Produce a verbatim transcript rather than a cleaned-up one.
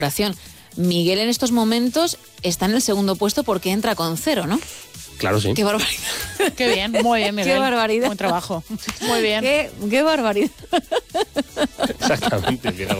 valoración. Miguel en estos momentos está en el segundo puesto porque entra con cero, ¿no? Claro, sí. Qué barbaridad. Qué bien, muy bien, Miguel. Qué barbaridad. Buen trabajo. Muy bien. Qué, qué barbaridad. Exactamente.